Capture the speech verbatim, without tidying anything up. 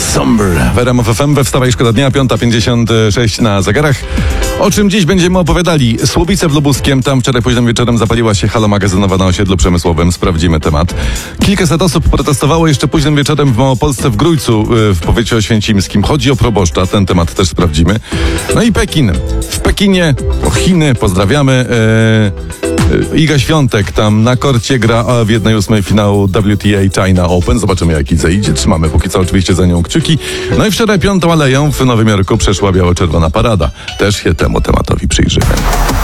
Somber w R M F F M. We Wstawaj Szkoda Dnia, piąta pięćdziesiąt sześć na zegarach. O czym dziś będziemy opowiadali? Słubice w Lubuskiem. Tam wczoraj późnym wieczorem zapaliła się hala magazynowa na osiedlu przemysłowym. Sprawdzimy temat. Kilkaset osób protestowało jeszcze późnym wieczorem w Małopolsce w Grójcu w powiecie oświęcimskim. Chodzi o proboszcza. Ten temat też sprawdzimy. No i Pekin. W Pekinie, o Chiny, pozdrawiamy. Yy, Iga Świątek tam na korcie gra w jednej ósmej finału W T A China Open. Zobaczymy, jak Idze idzie. Trzymamy póki co oczywiście za nią kciuki. No i wczoraj piątą aleją w Nowym Jorku przeszła biało-czerwona parada. Też się temu tematowi przyjrzymy.